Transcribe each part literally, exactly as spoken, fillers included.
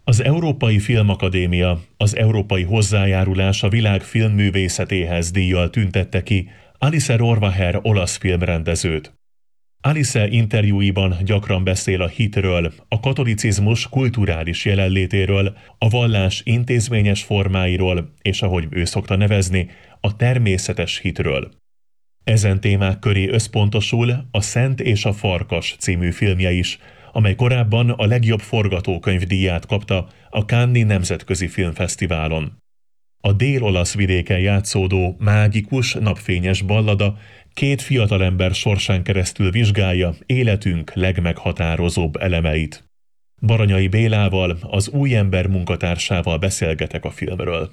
Az Európai Filmakadémia az európai hozzájárulás a világ filmművészetéhez díjjal tüntette ki Alice Rohrwacher olasz filmrendezőt. Alice interjúiban gyakran beszél a hitről, a katolicizmus kulturális jelenlétéről, a vallás intézményes formáiról, és ahogy ő szokta nevezni, a természetes hitről. Ezen témák köré összpontosul a Szent és a Farkas című filmje is, amely korábban a legjobb forgatókönyv díját kapta a Cannes-i Nemzetközi Filmfesztiválon. A dél-olasz vidéken játszódó mágikus, napfényes ballada két fiatalember sorsán keresztül vizsgálja életünk legmeghatározóbb elemeit. Baranyai Bélával, az Új Ember munkatársával beszélgetek a filmről.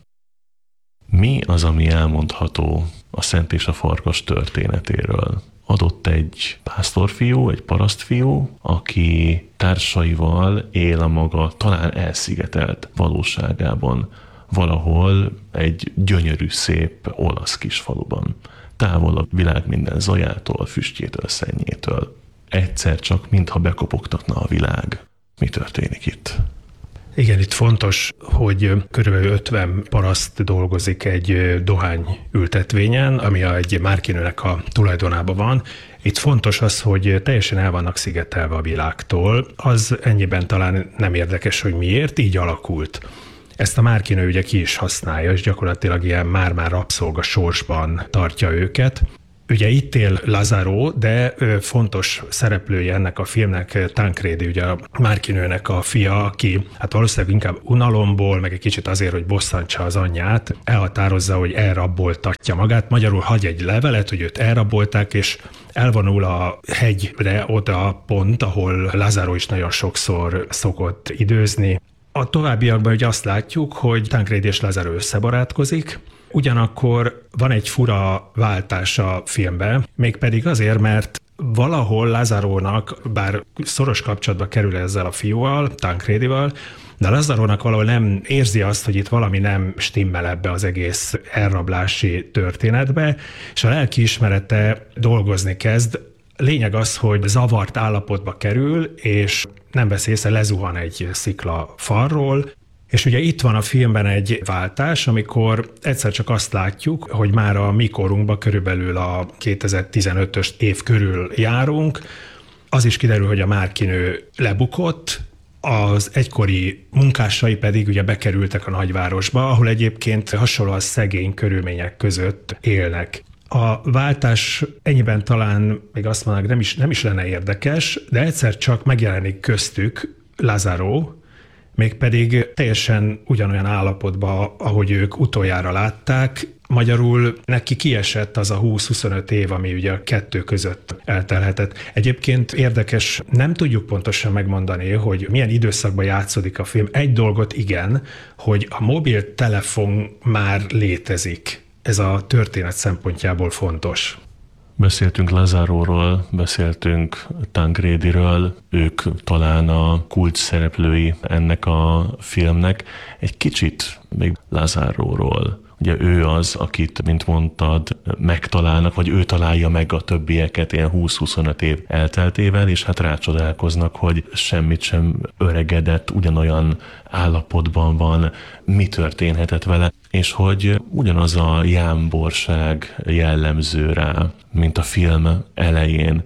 Mi az, ami elmondható a Szent és a Farkas történetéről? Adott egy pásztorfiú, egy parasztfiú, aki társaival él a maga talán elszigetelt valóságában, valahol egy gyönyörű, szép olasz kisfaluban, távol a világ minden zajától, füstjétől, szennyétől. Egyszer csak, mintha bekopogtatna a világ. Mi történik itt? Igen, itt fontos, hogy körülbelül ötven paraszt dolgozik egy dohányültetvényen, ami egy márkinőnek a tulajdonában van. Itt fontos az, hogy teljesen el vannak szigetelve a világtól. Az ennyiben talán nem érdekes, hogy miért, így alakult. Ezt a márkinő ugye ki is használja, és gyakorlatilag ilyen már-már rabszolga sorsban tartja őket. Ugye itt él Lazzaro, de fontos szereplője ennek a filmnek Tancredi, ugye a márkinőnek a fia, aki hát valószínűleg inkább unalomból, meg egy kicsit azért, hogy bosszantsa az anyját, elhatározza, hogy elraboltatja magát. Magyarul hagy egy levelet, hogy őt elrabolták, és elvonul a hegyre, oda pont, ahol Lazzaro is nagyon sokszor szokott időzni. A továbbiakban ugye azt látjuk, hogy Tancredi és Lazzaro összebarátkozik, ugyanakkor van egy fura váltás a filmben, mégpedig azért, mert valahol Lazzarónak, bár szoros kapcsolatba kerül ezzel a fiúval, Tancredival, de Lazzarónak valahol nem érzi azt, hogy itt valami nem stimmel ebbe az egész elrablási történetbe, és a lelkiismerete dolgozni kezd. Lényeg az, hogy zavart állapotba kerül, és nem vesz észre, lezuhan egy szikla falról, és ugye itt van a filmben egy váltás, amikor egyszer csak azt látjuk, hogy már a mi korunkban körülbelül a kétezer-tizenötös év körül járunk. Az is kiderül, hogy a márkinő lebukott, az egykori munkásai pedig ugye bekerültek a nagyvárosba, ahol egyébként hasonlóan szegény körülmények között élnek. A váltás ennyiben talán még azt mondanak, nem is, nem is lenne érdekes, de egyszer csak megjelenik köztük Lazzaro, mégpedig teljesen ugyanolyan állapotban, ahogy ők utoljára látták. Magyarul neki kiesett az a húsz-huszonöt év, ami ugye a kettő között eltelhetett. Egyébként érdekes, nem tudjuk pontosan megmondani, hogy milyen időszakban játszódik a film. Egy dolgot igen, hogy a mobiltelefon már létezik. Ez a történet szempontjából fontos. Beszéltünk Lazzaróról, beszéltünk Tancrediről, ők talán a kulcs szereplői ennek a filmnek. Egy kicsit még Lazzaróról. Ugye ő az, akit, mint mondtad, megtalálnak, vagy ő találja meg a többieket ilyen húsz-huszonöt év elteltével, és hát rácsodálkoznak, hogy semmit sem öregedett, ugyanolyan állapotban van, mi történhetett vele, és hogy ugyanaz a jámborság jellemző rá, mint a film elején.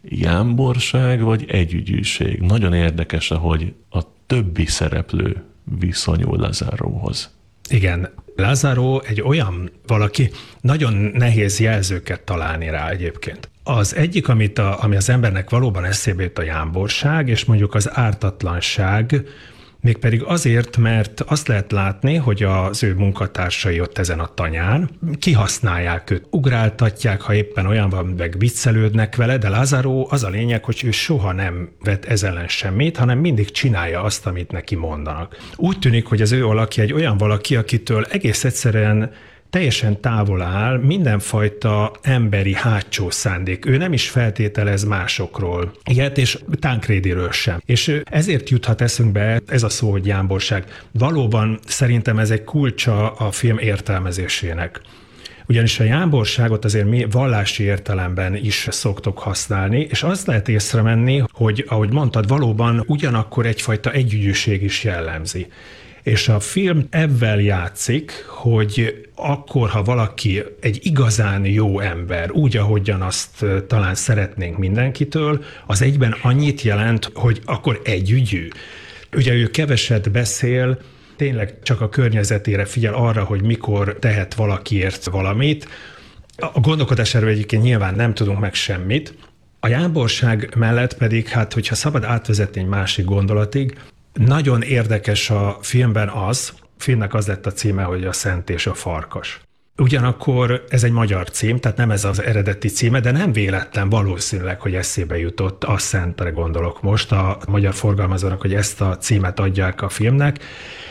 Jámborság vagy együgyűség? Nagyon érdekes, ahogy a többi szereplő viszonyul Lazzaróhoz. Igen, Lazzaro egy olyan valaki, nagyon nehéz jelzőket találni rá egyébként. Az egyik, amit a, ami az embernek valóban eszébe jut, a jámborság, és mondjuk az ártatlanság, mégpedig azért, mert azt lehet látni, hogy az ő munkatársai ott ezen a tanyán kihasználják őt, ugráltatják, ha éppen olyan van, meg viccelődnek vele, de Lazzaro az a lényeg, hogy ő soha nem vet ez ellen semmit, hanem mindig csinálja azt, amit neki mondanak. Úgy tűnik, hogy az ő alakja egy olyan valaki, akitől egész egyszerűen teljesen távol áll mindenfajta emberi hátsó szándék. Ő nem is feltételez másokról ilyet, és Tancrediről sem. És ezért juthat eszünkbe ez a szó, hogy jámborság. Valóban szerintem ez egy kulcsa a film értelmezésének. Ugyanis a jámborságot azért mi vallási értelemben is szoktuk használni, és azt lehet észrevenni, hogy ahogy mondtad, valóban ugyanakkor egyfajta együgyűség is jellemzi. És a film ebben játszik, hogy akkor, ha valaki egy igazán jó ember, úgy, ahogyan azt talán szeretnénk mindenkitől, az egyben annyit jelent, hogy akkor együgyű. Ugye ő keveset beszél, tényleg csak a környezetére figyel arra, hogy mikor tehet valakiért valamit. A gondolkodásáról egyébként nyilván nem tudunk meg semmit. A jámborság mellett pedig, hát hogyha szabad átvezetni egy másik gondolatig, nagyon érdekes a filmben az, a filmnek az lett a címe, hogy A Szent és a Farkas. Ugyanakkor ez egy magyar cím, tehát nem ez az eredeti címe, de nem véletlen valószínűleg, hogy eszébe jutott, a Szentre gondolok most, a magyar forgalmazónak, hogy ezt a címet adják a filmnek.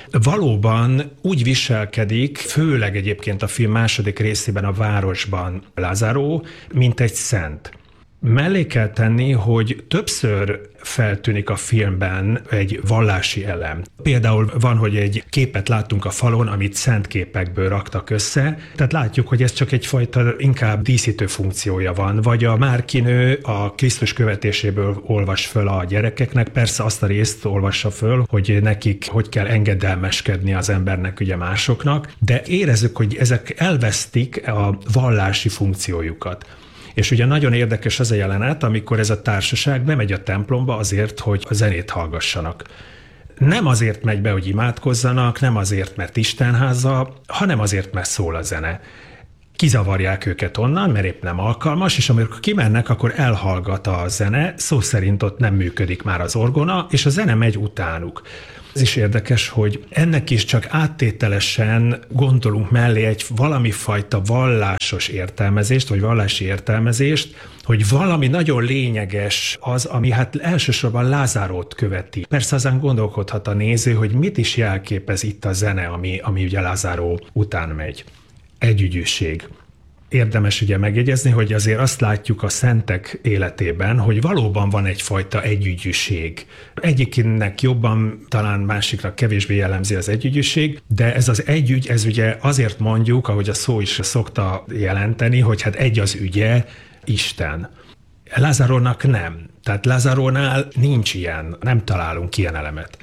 Valóban úgy viselkedik, főleg egyébként a film második részében a városban Lázáró, mint egy szent. Mellé kell tenni, hogy többször feltűnik a filmben egy vallási elem. Például van, hogy egy képet láttunk a falon, amit szent képekből raktak össze, tehát látjuk, hogy ez csak egyfajta inkább díszítő funkciója van, vagy a Márkinő a Krisztus követéséből olvas föl a gyerekeknek, persze azt a részt olvassa föl, hogy nekik hogy kell engedelmeskedni az embernek, ugye másoknak, de érezzük, hogy ezek elvesztik a vallási funkciójukat. És ugye nagyon érdekes az a jelenet, amikor ez a társaság bemegy a templomba azért, hogy a zenét hallgassanak. Nem azért megy be, hogy imádkozzanak, nem azért, mert istenháza, hanem azért, mert szól a zene. Kizavarják őket onnan, mert épp nem alkalmas, és amikor kimennek, akkor elhallgat a zene, szó szerint ott nem működik már az orgona, és a zene megy utánuk. Ez is érdekes, hogy ennek is csak áttételesen gondolunk mellé egy valami fajta vallásos értelmezést, vagy vallási értelmezést, hogy valami nagyon lényeges az, ami hát elsősorban Lázárót követi. Persze azon gondolkodhat a néző, hogy mit is jelképez itt a zene, ami, ami ugye Lázáró után megy. Együgyűség. Érdemes ugye megjegyezni, hogy azért azt látjuk a szentek életében, hogy valóban van egyfajta együgyűség. Egyiknek jobban, talán másikra kevésbé jellemzi az együgyűség, de ez az együgy, ez ugye azért mondjuk, ahogy a szó is szokta jelenteni, hogy hát egy az ügye, Isten. Lázárónak nem. Tehát Lázárónál nincs ilyen, nem találunk ilyen elemet.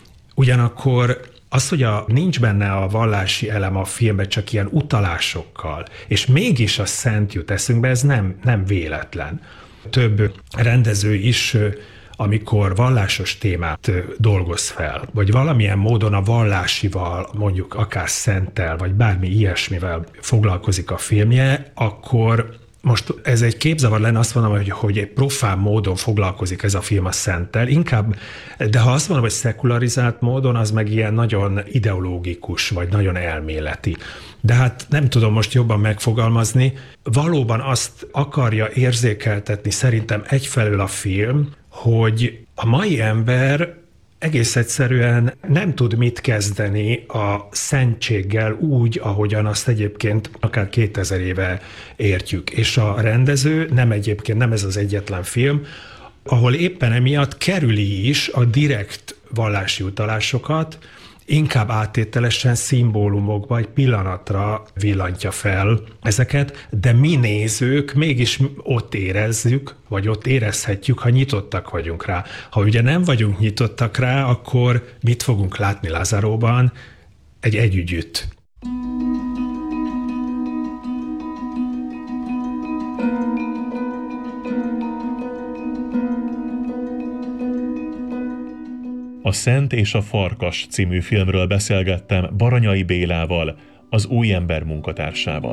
Ugyanakkor az, hogy a, nincs benne a vallási elem a filmben, csak ilyen utalásokkal, és mégis a szent jut eszünkbe, ez nem, nem véletlen. Több rendező is, amikor vallásos témát dolgoz fel, vagy valamilyen módon a vallásival, mondjuk akár szenttel, vagy bármi ilyesmivel foglalkozik a filmje, akkor most ez egy képzavar lenne, azt mondom, hogy, hogy egy profán módon foglalkozik ez a film a szenttel, inkább, de ha azt mondom, hogy szekularizált módon, az meg ilyen nagyon ideológikus, vagy nagyon elméleti. De hát nem tudom most jobban megfogalmazni, valóban azt akarja érzékeltetni szerintem egyfelől a film, hogy a mai ember egész egyszerűen nem tud mit kezdeni a szentséggel úgy, ahogyan azt egyébként akár kétezer éve értjük. És a rendező nem egyébként, nem ez az egyetlen film, ahol éppen emiatt kerüli is a direkt vallási utalásokat, inkább áttételesen szimbólumokba, egy pillanatra villantja fel ezeket, de mi nézők mégis ott érezzük, vagy ott érezhetjük, ha nyitottak vagyunk rá. Ha ugye nem vagyunk nyitottak rá, akkor mit fogunk látni Lázáróban? Egy együgyűt. A Szent és a Farkas című filmről beszélgettem Baranyai Bélával, az Új Ember munkatársával.